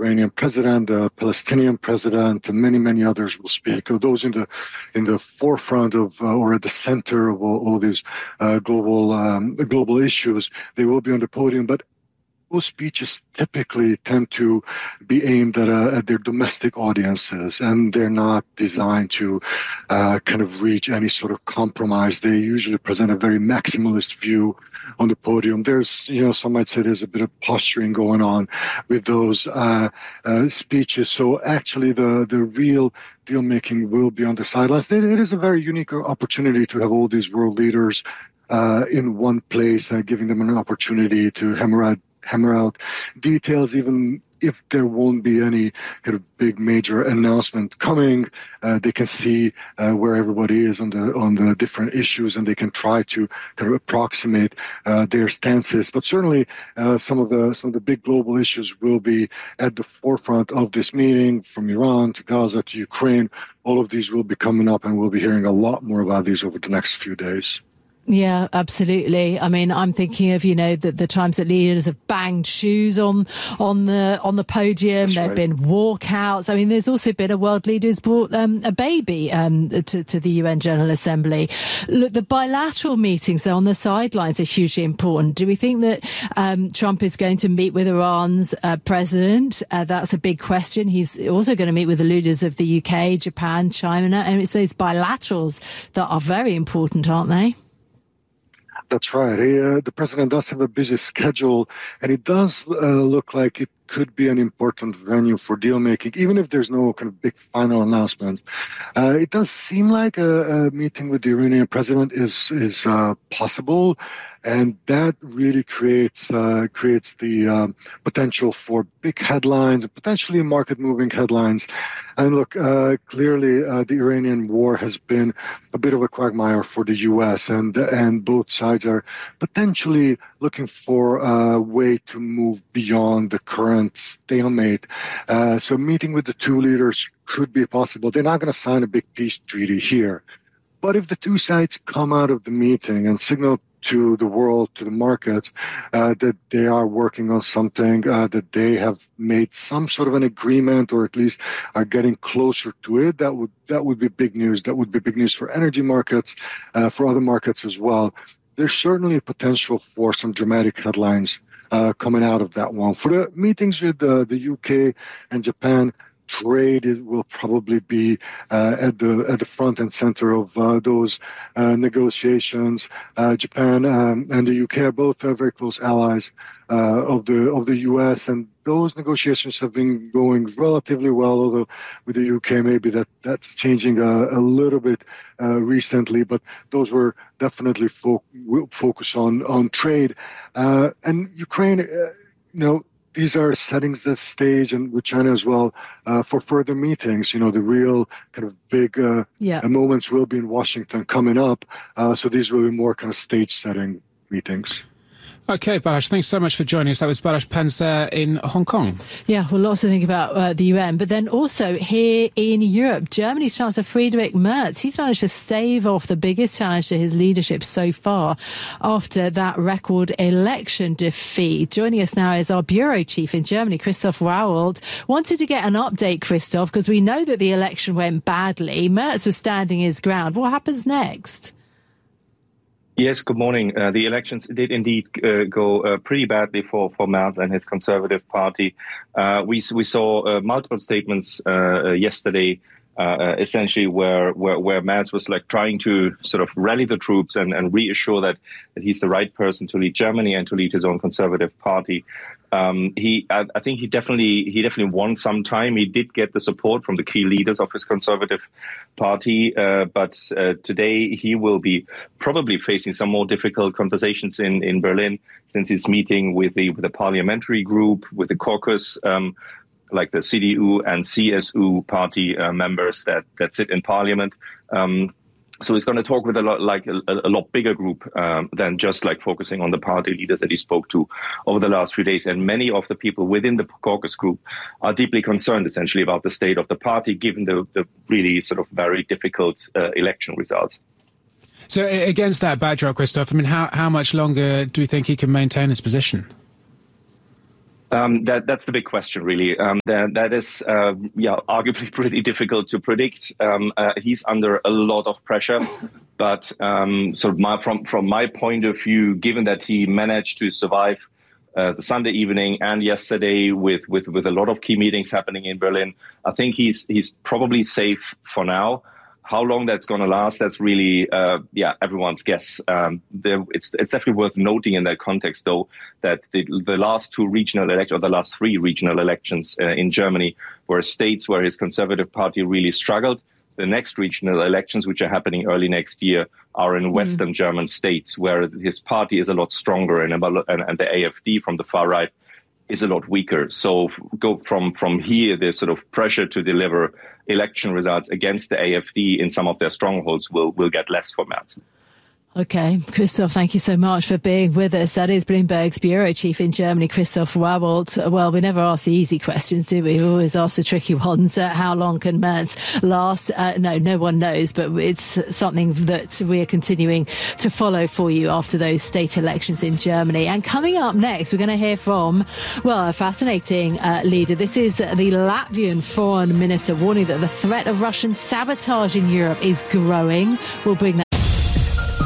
Iranian president, the Palestinian president, and many, many others will speak. Those in the forefront of or at the center of all these global issues, they will be on the podium. But those speeches typically tend to be aimed at their domestic audiences, and they're not designed to kind of reach any sort of compromise. They usually present a very maximalist view on the podium. There's, some might say there's a bit of posturing going on with those speeches. So actually the real deal making will be on the sidelines. It is a very unique opportunity to have all these world leaders in one place, giving them an opportunity to hammer out details, even if there won't be any kind of big major announcement coming. They can see where everybody is on the different issues, and they can try to kind of approximate their stances. But certainly some of the big global issues will be at the forefront of this meeting, from Iran to Gaza to Ukraine. All of these will be coming up, and we'll be hearing a lot more about these over the next few days. Yeah, absolutely. I mean, I'm thinking of, the times that leaders have banged shoes on the podium. That's There have been walkouts. I mean, there's also been a world leader who's brought a baby to the UN General Assembly. Look, the bilateral meetings on the sidelines are hugely important. Do we think that Trump is going to meet with Iran's president? That's a big question. He's also going to meet with the leaders of the UK, Japan, China, and it's those bilaterals that are very important, aren't they? That's right. The president does have a busy schedule, and it does look like it could be an important venue for deal making, even if there's no kind of big final announcement. It does seem like a meeting with the Iranian president is possible, and that really creates the potential for big headlines and potentially market-moving headlines. And look, clearly the Iranian war has been a bit of a quagmire for the U.S., and both sides are potentially looking for a way to move beyond the current stalemate. So meeting with the two leaders could be possible. They're not going to sign a big peace treaty here. But if the two sides come out of the meeting and signal to the world, to the markets, that they are working on something, that they have made some sort of an agreement, or at least are getting closer to it, that would be big news. That would be big news for energy markets, for other markets as well. There's certainly a potential for some dramatic headlines coming out of that one. For the meetings with the UK and Japan, trade will probably be at the front and center of those negotiations. Japan and the UK are both very close allies of the US, and those negotiations have been going relatively well. Although with the UK, maybe that's changing a little bit recently. But those were definitely focus on trade and Ukraine. These are setting the stage, and with China as well, for further meetings. The real kind of big moments will be in Washington coming up. So these will be more kind of stage-setting meetings. OK, Balázs, thanks so much for joining us. That was Balázs Pencer in Hong Kong. Yeah, well, lots to think about the UN. But then also here in Europe, Germany's Chancellor Friedrich Merz, he's managed to stave off the biggest challenge to his leadership so far after that record election defeat. Joining us now is our bureau chief in Germany, Christoph Rauwald. Wanted to get an update, Christoph, because we know that the election went badly. Merz was standing his ground. What happens next? Yes, good morning. The elections did indeed go pretty badly for Merz and his Conservative Party. We saw multiple statements yesterday, essentially where Merz was trying to sort of rally the troops and reassure that he's the right person to lead Germany and to lead his own Conservative Party. I think he definitely won some time. He did get the support from the key leaders of his Conservative Party, but today he will be probably facing some more difficult conversations in Berlin, since he's meeting with the parliamentary group, with the caucus, like the CDU and CSU party members that sit in parliament. So he's going to talk with a lot bigger group than just focusing on the party leaders that he spoke to over the last few days. And many of the people within the caucus group are deeply concerned, essentially, about the state of the party, given the really sort of very difficult election results. So against that backdrop, Christoph, I mean, how much longer do we think he can maintain his position? That's the big question, really. That is, arguably pretty difficult to predict. He's under a lot of pressure, but from my point of view, given that he managed to survive the Sunday evening and yesterday with a lot of key meetings happening in Berlin, I think he's probably safe for now. How long that's going to last, that's really, everyone's guess. It's definitely worth noting in that context, though, that the last two regional elections, or the last three regional elections in Germany, were states where his Conservative Party really struggled. The next regional elections, which are happening early next year, are in Western German states, where his party is a lot stronger and the AfD from the far right is a lot weaker. So go from here, there's sort of pressure to deliver election results against the AfD in some of their strongholds will get less for Merz. Okay, Christoph, thank you so much for being with us. That is Bloomberg's bureau chief in Germany, Christoph Rabold. Well, we never ask the easy questions, do we? We always ask the tricky ones. How long can Merz last? No one knows, but it's something that we're continuing to follow for you after those state elections in Germany. And coming up next, we're going to hear from, a fascinating leader. This is the Latvian foreign minister warning that the threat of Russian sabotage in Europe is growing. We'll bring that